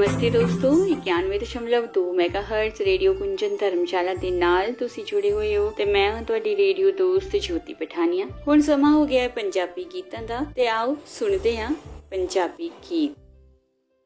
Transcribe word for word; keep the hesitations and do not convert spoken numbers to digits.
नमस्ते दोस्तों, इक्यानवे दशमलव दो मैगाहर्ट्ज रेडियो कुंजन धर्मशाला ਦੇ ਨਾਲ ਤੁਸੀਂ ਜੁੜੇ ਹੋਏ ਹੋ ਤੇ ਮੈਂ ਹਾਂ ਤੁਹਾਡੀ ਰੇਡੀਓ ਦੋਸਤ ਜੋਤੀ ਪਠਾਨੀਆ। ਹੁਣ ਸਮਾਂ ਹੋ ਗਿਆ ਹੈ ਪੰਜਾਬੀ ਗੀਤਾਂ ਦਾ ਤੇ ਆਓ ਸੁਣਦੇ ਹਾਂ ਪੰਜਾਬੀ ਗੀਤ।